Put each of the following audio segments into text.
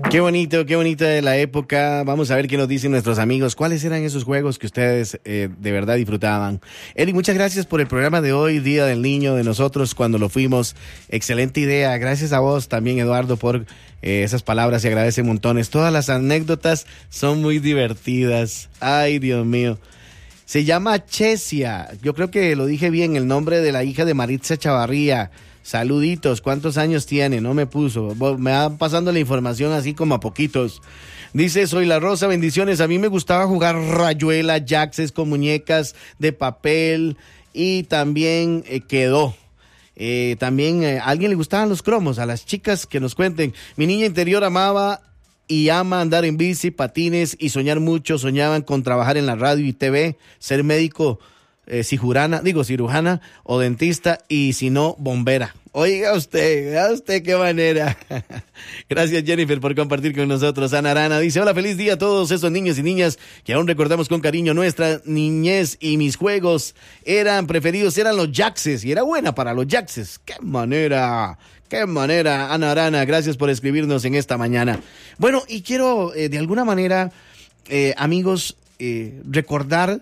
Qué bonito de la época. Vamos a ver qué nos dicen nuestros amigos. ¿Cuáles eran esos juegos que ustedes de verdad disfrutaban? Eric, muchas gracias por el programa de hoy, Día del Niño, de nosotros cuando lo fuimos. Excelente idea. Gracias a vos también, Eduardo, por esas palabras. Se agradece montones. Todas las anécdotas son muy divertidas. Ay, Dios mío. Se llama Chesia. Yo creo que lo dije bien, el nombre de la hija de Maritza Chavarría. Saluditos, ¿cuántos años tiene? No me puso, me va pasando la información así como a poquitos. Dice, soy la Rosa, bendiciones. A mí me gustaba jugar rayuela, jaxes con muñecas de papel y también quedó. También a alguien le gustaban los cromos, a las chicas que nos cuenten. Mi niña interior amaba y ama andar en bici, patines y soñar mucho. Soñaban con trabajar en la radio y TV, ser médico, cirujana o dentista y si no, bombera. Oiga usted qué manera. Gracias, Jennifer, por compartir con nosotros. Ana Arana dice, hola, feliz día a todos esos niños y niñas que aún recordamos con cariño nuestra niñez y mis juegos preferidos eran los jaxes y era buena para los jaxes. ¡Qué manera! Ana Arana, gracias por escribirnos en esta mañana. Bueno, y quiero de alguna manera, amigos, recordar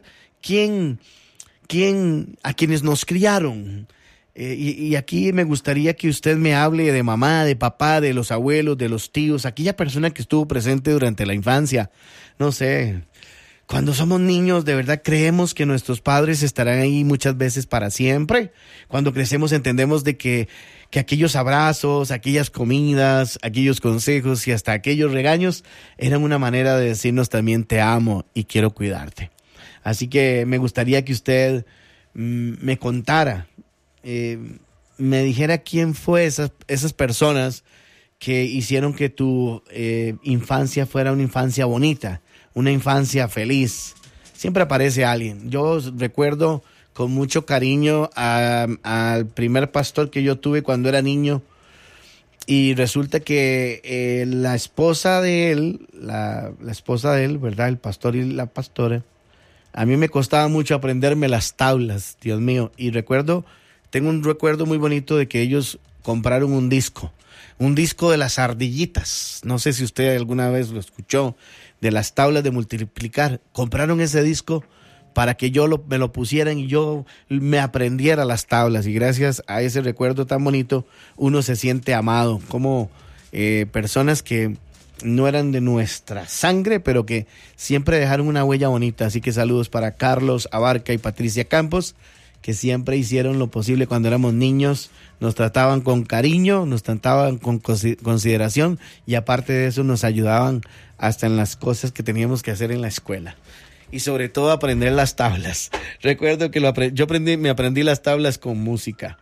a quienes nos criaron. Y aquí me gustaría que usted me hable de mamá, de papá, de los abuelos, de los tíos, aquella persona que estuvo presente durante la infancia. No sé, cuando somos niños de verdad creemos que nuestros padres estarán ahí muchas veces para siempre. Cuando crecemos entendemos de que aquellos abrazos, aquellas comidas, aquellos consejos y hasta aquellos regaños eran una manera de decirnos también te amo y quiero cuidarte. Así que me gustaría que usted me contara, me dijera quién fue esas personas que hicieron que tu infancia fuera una infancia bonita, una infancia feliz. Siempre aparece alguien. Yo recuerdo con mucho cariño al primer pastor que yo tuve cuando era niño y resulta que la esposa de él, ¿verdad? El pastor y la pastora. A mí me costaba mucho aprenderme las tablas, Dios mío. Y tengo un recuerdo muy bonito de que ellos compraron un disco de las ardillitas. No sé si usted alguna vez lo escuchó, de las tablas de multiplicar. Compraron ese disco para que me lo pusieran y yo me aprendiera las tablas. Y gracias a ese recuerdo tan bonito, uno se siente amado. Como personas que no eran de nuestra sangre, pero que siempre dejaron una huella bonita. Así que saludos para Carlos Abarca y Patricia Campos, que siempre hicieron lo posible cuando éramos niños. Nos trataban con cariño, nos trataban con consideración y aparte de eso nos ayudaban hasta en las cosas que teníamos que hacer en la escuela. Y sobre todo aprender las tablas. Recuerdo que me aprendí las tablas con música.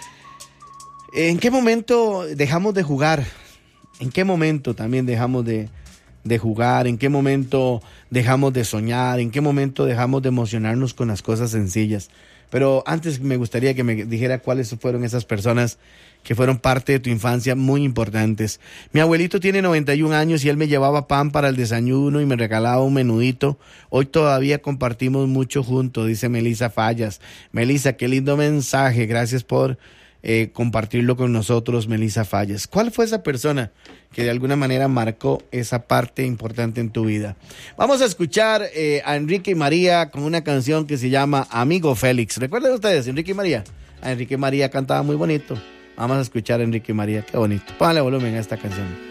¿En qué momento dejamos de jugar? ¿En qué momento también dejamos de jugar? ¿En qué momento dejamos de soñar? ¿En qué momento dejamos de emocionarnos con las cosas sencillas? Pero antes me gustaría que me dijera cuáles fueron esas personas que fueron parte de tu infancia muy importantes. Mi abuelito tiene 91 años y él me llevaba pan para el desayuno y me regalaba un menudito. Hoy todavía compartimos mucho juntos, dice Melissa Fallas. Melissa, qué lindo mensaje. Gracias por compartirlo con nosotros, Melissa Fallas. ¿Cuál fue esa persona que de alguna manera marcó esa parte importante en tu vida? Vamos a escuchar a Enrique y María con una canción que se llama Amigo Félix. ¿Recuerdan ustedes Enrique y María? Enrique y María cantaba muy bonito. Vamos a escuchar a Enrique y María, qué bonito. Póngale volumen a esta canción.